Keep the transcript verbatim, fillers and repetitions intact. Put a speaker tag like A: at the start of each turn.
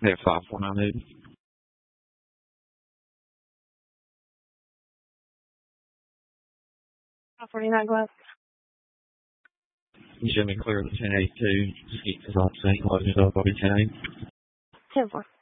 A: They have five four nine eight.
B: five forty-nine Glass.
A: You should have been clear of the ten eighty-two. Just keep this off saying close it up. I'll be ten eight.
B: ten four.